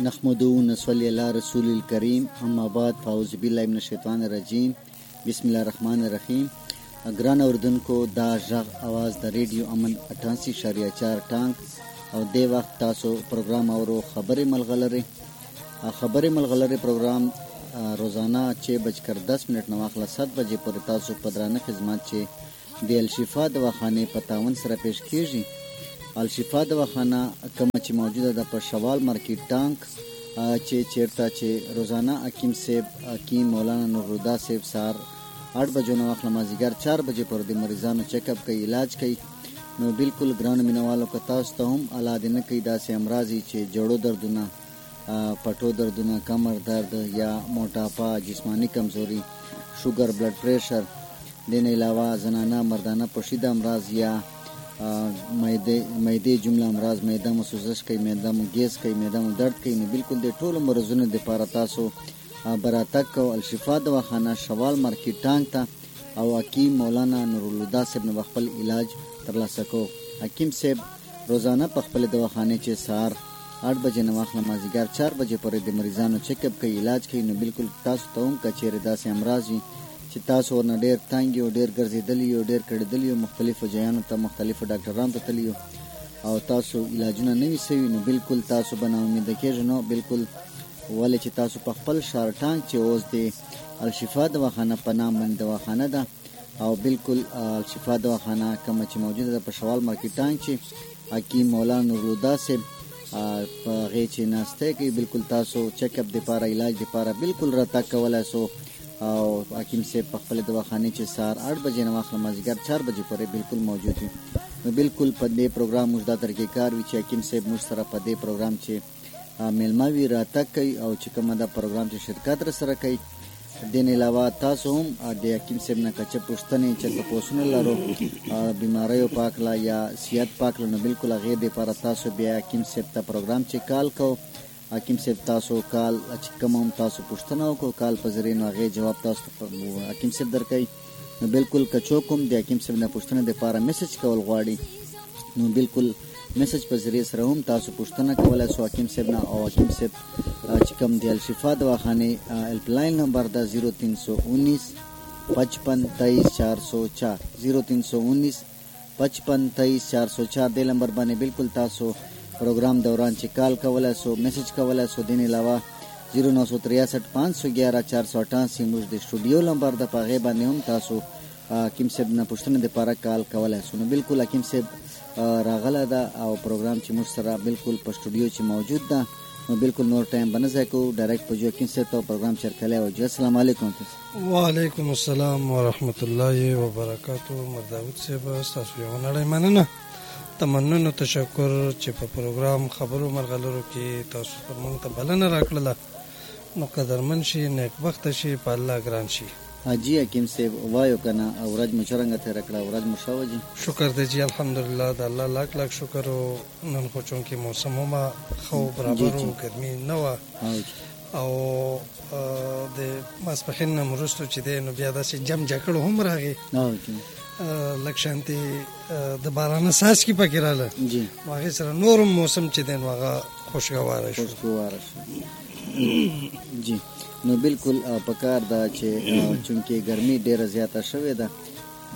نحمده ونصلي على رسول الكريم اما بعد فاعوذ بالله من الشیطان الرجیم بسم الله الرحمن الرحیم. ګران اوردونکو دا ژغ आवाज د ریډیو امن 88.4 ټانک او د وخت تاسو پروګرام اورو خبرې ملغلره پروګرام روزانه 6:10 نو اخلا 7 بجې پر تاسو پدرانه خدمات چې د الشفا دواخانه په تعاون سره پیش کیږي. الشفا دواخانه کوم چې موجوده ده په شوال مارکیټ ټانک چې چیرته چې روزانه حکیم مولانا نورالهدی صاحب سار 8 بجو نو اخلا مازیګر 4 بجې پر د مریضانو چیک اپ کوي، علاج کوي. نو بالکل ګران مینوالو که تاسو ته هم علاج نه کوي داسې امراضي چې جوړو دردونه، پټو دردونه، کمر درد یا موټاپا، جسمانی کمزوري، شوګر، بلډ پریشر، دین علاوه زنانه مردانه پوشیده امراض یا معده جمله امراض، معده مو سوزش کوي، معده مو ګیس کوي، معده مو درد کوي، نو بالکل د ټولو مرضونو لپاره تاسو براتګ کو الشفا دواخانه شوال مارکیټ ټانک ته او حکیم مولانا نورالهدی صاحب نه خپل علاج ترلاسه کو. حکیم صاحب روزانه په خپل دواخانه چې سهار 8 بجې نه واخله مازیګر 4 بجې پورې د مریضانو چیک اپ کوي، علاج کوي. نو بالکل تاسو ته هم کچېرې داسې امراض وي چې تاسو ورنه ډېر تنګ یو، ډېر ګرځېدلی یو، ډېر کړېدلی یو، مختلفو ځایانو ته مختلفو ډاکټرانو ته تللی یو او تاسو علاجونه نه وي سوي، نو بالکل تاسو به ناامیده کېږئ. نو بالکل ولې چې تاسو په خپل ښار ټانک چې اوس د الشفا دواخانه په نام باندې دواخانه ده او بالکل الشفا دواخانه کومه چې موجوده ده په شوال مارکیټ ټانک چې حکیم مولانا نورالهدی صاحب په هغې چې ناسته کوي، بالکل تاسو چیک اپ دپاره علاج دپاره بالکل راتګ کولی سو. او حکیم صاحب په خپل دواخانه چې سهار 8 بجې نه واخله مازیګر 4 بجې پورې بالکل موجود وي. نو بالکل په دې پروګرام موږ دا طریقې کار وي چې حکیم صاحب موږ سره په دې پروګرام چې میلمه وي راتګ کوي او چې کومه دا پروګرام چې شرکت را سره کوي. دین علاوه تاسو هم د حکیم صاحب نه که څه پوښتنې چې تپوسونه لرو بیماریو پاکله یا صحت پاکله، نو بالکل هغې دپاره تاسو بیا حکیم صاحب ته پروګرام چې کال کو، حکیم صاحب تاسو کال چې کوم هم تاسو پوښتنه وکړو کال په ذریعې، نو هغې جواب تاسو حکیم صاحب درکوي. نو بالکل که څوک هم د حکیم صاحب نه پوښتنه دپاره میسج کول غواړي، نو بالکل میسج په ذریعې سره هم تاسو پوښتنه کولی سو حکیم صاحب نه. او حکیم صاحب چې کوم د الشفا دواخانې هیلپلاین نمبر ده 0319 55 23 404 0319 55 23 404 دې نمبر باندې بالکل تاسو پروګرام دوران چې کال کولی سو، میسج کولی سو. دین علاوه 0963 511 488 موږ د سټوډیو نمبر ده، په هغې باندې هم تاسو حکیم صاحب نه پوښتنه دپاره کال کولی سو. نو بالکل حکیم صاحب راغله ده او پروګرام چې موږ سره بالکل په سټوډیو چې موجود ده، نو بالکل نور ټایم به نه ضایع کوو، ډایرکټ په جو حکیم صاحب ته پروګرام شرکلی وجو. السلام علیکم. وعلیکم السلام ورحمت الله وبرکاتو. مرداود صاحب ستاسو یو نړۍ مننه، تمنن او تشکر چې په پروګرام خبرو مرغلرو کې تاسو پر موږ ته بلنه راکړله. نو قدرمن شي، نیکبخته شي، په الله ګران شي. جی حکیم صاحب وایو که نه ورځ مو څرنګه تېره کړه؟ ورځ مو ښه وه جي؟ شکر دی جي، الحمدلله د الله لاک شکر. او نن خو چونکې موسم هم ښه و، برابر و، ګرمي نه وه او د ماسپښین نه وروستو چې دی نو بیا داسې جم جکړ هم راغی، لږ شانتې د بارانه څاڅکي پکې راغله، نو هغې سره نور موسم چې دی نو هغه خوشګواره شو. جي نو بالکل پکار ده چې چونکې ګرمي ډیره زیاته شوې ده